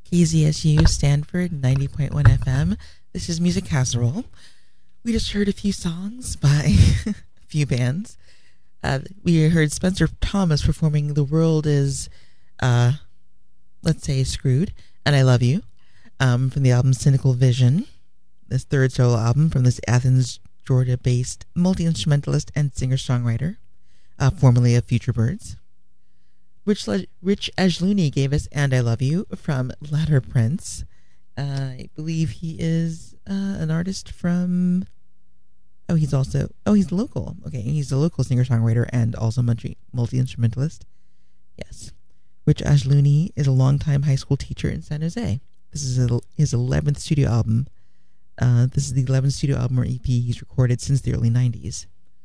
KZSU Stanford 90.1 FM. This is Music Casserole. We just heard a few songs by a few bands. We heard Spencer Thomas performing The World Is, let's say, Screwed, and I Love You, from the album Cynical Vision, this third solo album from this Athens, Georgia-based multi-instrumentalist and singer-songwriter, formerly of Future Birds. Rich Ajluni gave us And I Love You from Latter Prince. I believe he is an artist from... he's local. Okay, he's a local singer-songwriter and also multi-instrumentalist. Yes. Rich Ajluni is a longtime high school teacher in San Jose. This is his 11th studio album. This is the 11th studio album or EP he's recorded since the early 90s.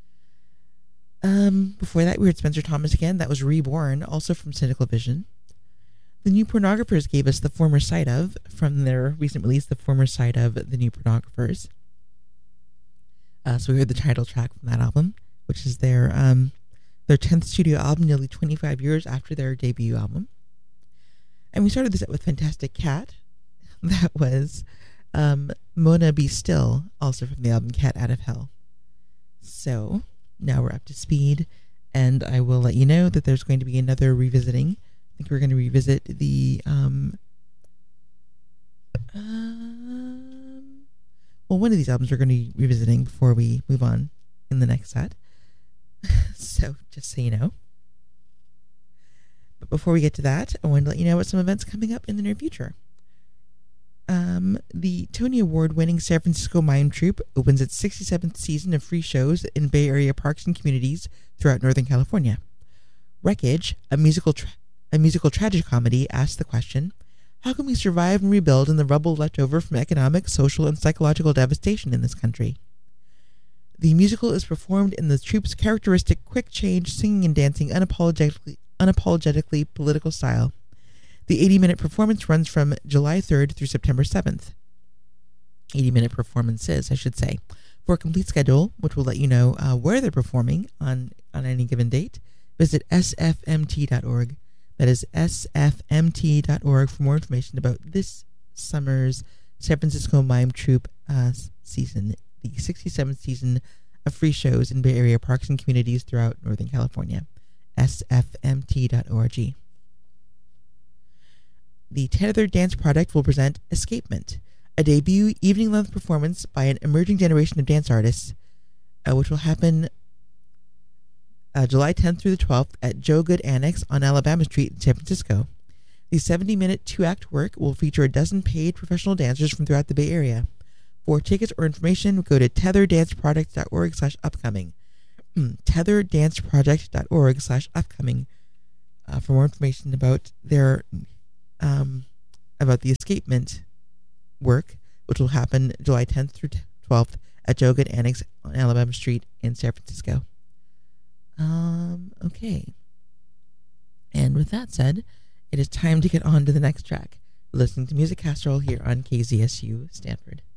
Before that, we heard Spencer Thomas again. That was Reborn, also from Cynical Vision. The New Pornographers gave us The Former Side Of, from their recent release, The Former Side Of The New Pornographers. So we heard the title track from that album, which is their 10th studio album, nearly 25 years after their debut album. And we started this out with Fantastic Cat. That was Mona Be Still, also from the album Cat Out of Hell. So now we're up to speed, and I will let you know that there's going to be another revisiting. I think we're going to revisit the one of these albums we're going to be revisiting before we move on in the next set. So just so you know. But before we get to that, I wanted to let you know about some events coming up in the near future. The Tony Award-winning San Francisco Mime Troupe opens its 67th season of free shows in Bay Area parks and communities throughout Northern California. Wreckage, a musical tragicomedy, asks the question, how can we survive and rebuild in the rubble left over from economic, social, and psychological devastation in this country? The musical is performed in the troupe's characteristic quick-change, singing and dancing, unapologetically political style. The 80-minute performance runs from July 3rd through September 7th. 80-minute performances, I should say. For a complete schedule, which will let you know where they're performing on any given date, visit sfmt.org. That is sfmt.org for more information about this summer's San Francisco Mime Troupe season, the 67th season of free shows in Bay Area parks and communities throughout Northern California. sfmt.org. The Tethered Dance Project will present Escapement, a debut evening-length performance by an emerging generation of dance artists, which will happen July 10th through the 12th at Joe Good Annex on Alabama Street in San Francisco. The 70-minute two-act work will feature a dozen paid professional dancers from throughout the Bay Area. For tickets or information, go to tetherdanceproject.org/upcoming. tetherdanceproject.org/upcoming for more information about their about the Escapement work, which will happen July 10th through 12th at Joe Good Annex on Alabama Street in San Francisco. Okay. And with that said, it is time to get on to the next track. Listening to Music Casserole here on KZSU Stanford.